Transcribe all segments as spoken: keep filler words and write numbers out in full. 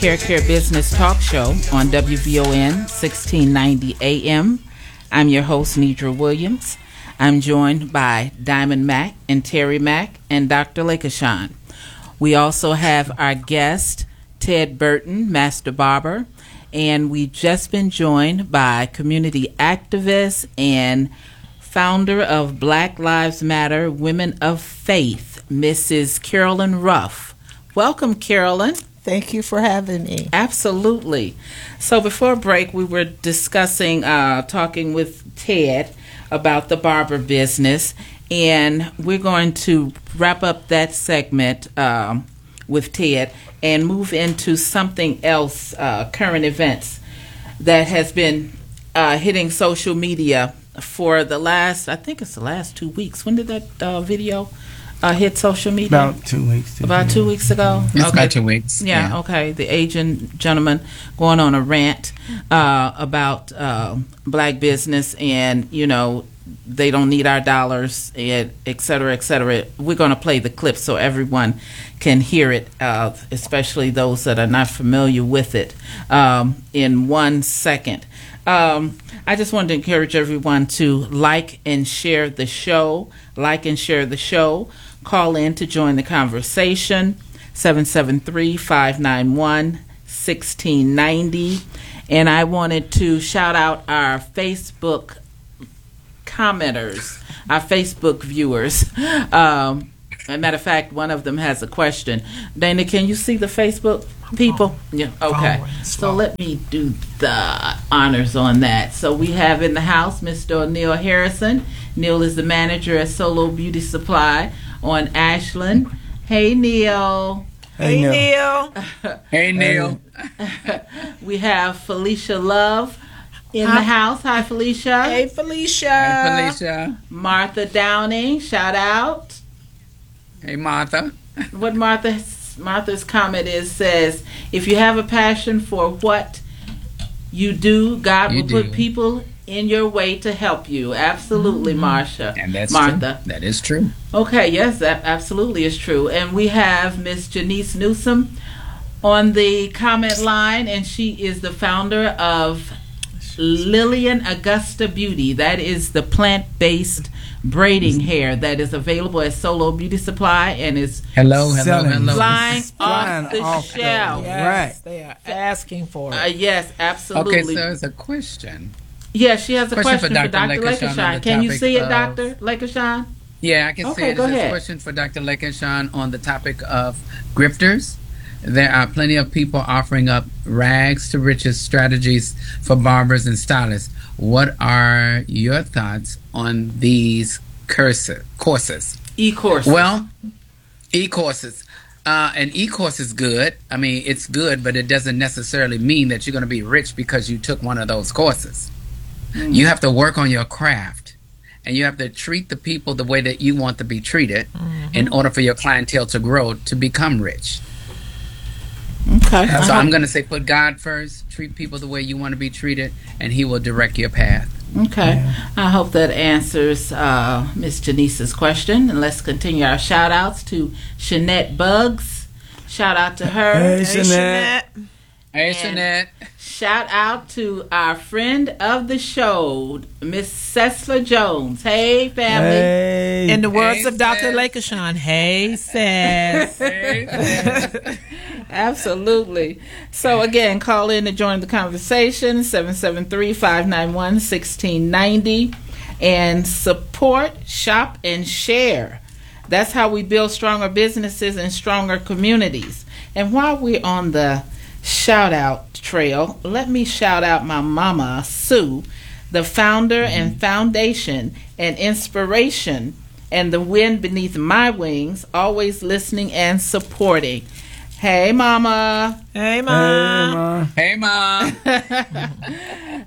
Hair Care Business Talk Show on W V O N sixteen ninety A M. I'm your host, Nidra Williams. I'm joined by Diamond Mack and Terry Mack and Doctor Lakeshawn. We also have our guest, Ted Burton, Master Barber, and we've just been joined by community activist and founder of Black Lives Matter Women of Faith, Missus Carolyn Ruff. Welcome, Carolyn. Thank you for having me. Absolutely. So before break, we were discussing, uh, talking with Ted about the barber business, and we're going to wrap up that segment um, with Ted and move into something else, uh, current events that has been uh, hitting social media for the last, I think it's the last two weeks. When did that uh, video Uh, hit social media? About two weeks. About two weeks ago? It's okay. about two weeks. Yeah, yeah, okay. The Asian gentleman going on a rant uh, about uh, black business and, you know, they don't need our dollars, and et cetera, et cetera. We're going to play the clip so everyone can hear it, uh, especially those that are not familiar with it, um, in one second. Um, I just wanted to encourage everyone to like and share the show. Like and share the show. Call in to join the conversation, seven seven three, five nine one, one six nine zero. And I wanted to shout out our Facebook commenters, our Facebook viewers. Um, as a matter of fact, one of them has a question. Dana, can you see the Facebook people? Yeah. Okay. So let me do the honors on that. So we have in the house Mister Neil Harrison. Neil is the manager at Solo Beauty Supply on Ashland. Hey, Neil. Hey, Hey, Neil. Hey, Neil. We have Felicia Love in Hi. the house. Hi, Felicia. Hey, Felicia. Hey, Felicia. Martha Downing, shout out. Hey, Martha. What Martha Martha's comment is says, if you have a passion for what you do, God You will do. put people in your way to help you. Absolutely, Mm-hmm. Marsha. And that's Martha. true. That is true. Okay, yes, that absolutely is true. And we have Miss Janice Newsom on the comment line, and she is the founder of Lillian Augusta Beauty. That is the plant-based braiding hair that is available at Solo Beauty Supply and is Hello, hello, Selling. hello. flying Flying off the off the- shelf. Yes, Right. they are asking for it. Uh, yes, absolutely. Okay, so it's a question. Yeah, she has a Question question, for for Doctor Doctor Lakeshawn on Lakeshawn. the Can you topic see it, of- Doctor Lakeshawn? Yeah, I can Okay, say it. go This is ahead. a question for Doctor Lakeshawn on the topic of grifters. There are plenty of people offering up rags to riches strategies for barbers and stylists. What are your thoughts on these curses, courses? E-course. Well, e-courses. Uh, an e-course is good. I mean, it's good, but it doesn't necessarily mean that you're going to be rich because you took one of those courses. Mm. You have to work on your craft, and you have to treat the people the way that you want to be treated Mm-hmm. in order for your clientele to grow to become rich. Okay. So I'm going to say put God first, treat people the way you want to be treated, and He will direct your path. Okay. I hope that answers uh, Miss Janice's question. And let's continue our shout outs to Shanette Bugs. Shout out to her. Hey, Hey, Shanette. Shanette. Hey, And- Shanette. Shout out to our friend of the show, Miss Cessla Jones. Hey, family. Hey. In the words Hey, of Doctor sis. Lakeshawn, hey, sis. Hey, Shanette. Absolutely. So again, call in to join the conversation, seven seven three, five nine one, one six nine zero, and support, shop, and share. That's how we build stronger businesses and stronger communities. And while we're on the shout out trail, let me shout out my mama, Sue, the founder and foundation and inspiration and the wind beneath my wings, always listening and supporting. Hey, Mama. Hey, Hey, Mom. Ma. Hey, Mom.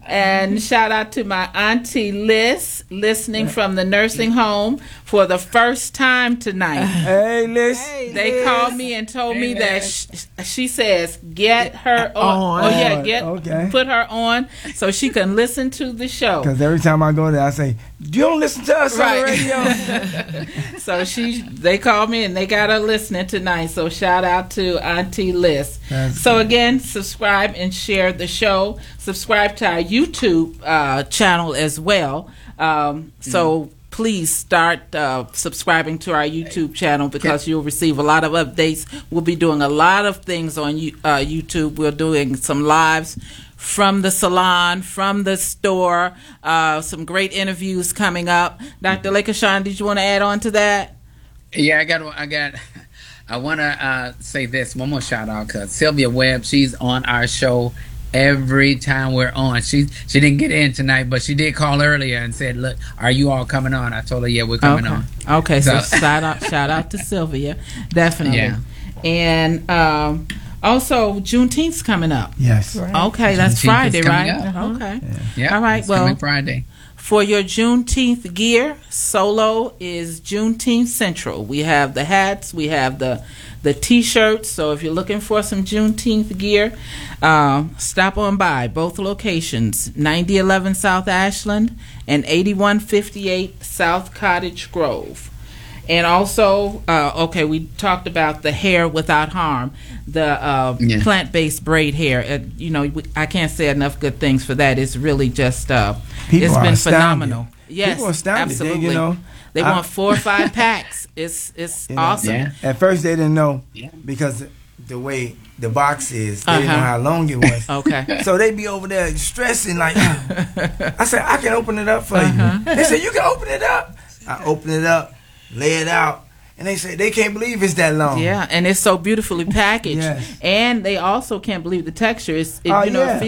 And shout out to my auntie Liz, listening from the nursing home for the first time tonight. Hey, Liz. Hey, They Liz. called me and told me Hey, that Liz. sh- she says get her on. On. Oh yeah, get Okay. put her on so she can listen to the show. Because every time I go there, I say, you don't listen to us on the Right. radio. So she, they called me and they got her listening tonight. So shout out to Auntie Liz. That's So good. again, subscribe and share the show. Subscribe to our YouTube uh, channel as well. Um, so please start uh, subscribing to our YouTube channel because you'll receive a lot of updates. We'll be doing a lot of things on you- uh, YouTube. We're doing some lives from the salon, from the store, uh, some great interviews coming up. Doctor Lakeshawn, did you want to add on to that? Yeah, I got. I got. I want to uh, say this one more shout out because Sylvia Webb, she's on our show every time we're on. She she didn't get in tonight, but she did call earlier and said, "Look, are you all coming on?" I told her, "Yeah, we're coming okay. on." Okay, so, So- shout out, shout out to Sylvia, definitely. Yeah. And um, also Juneteenth's coming up. Yes. Right. Okay, that's Juneteenth is Friday, coming right? up. Okay. Yeah. All right, It's well- coming Friday. For your Juneteenth gear, Solo is Juneteenth Central. We have the hats, we have the the T-shirts. So if you're looking for some Juneteenth gear, um, stop on by both locations: ninety eleven South Ashland and eighty-one fifty-eight South Cottage Grove. And also, uh, okay, we talked about the hair without harm, the uh, Yeah. plant-based braid hair. Uh, you know, we, I can't say enough good things for that. It's really just, uh, People it's are been astounded. phenomenal. Yes, People are astounded. They, absolutely. you know, They I- want four or five packs. It's it's You know, awesome. Yeah. At first, they didn't know Yeah. because the way the box is, they didn't know Uh-huh. how long it was. Okay. So they be over there stressing like, I said, I can open it up for Uh-huh. you. They said, you can open it up. I open it up, lay it out, and they say they can't believe it's that long. Yeah, and it's so beautifully packaged. Yes. And they also can't believe the texture. It's, it, Oh, you know, it yeah. feels